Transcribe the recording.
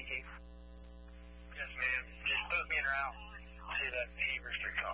Yes, ma'am. Just put me in route to that P restrict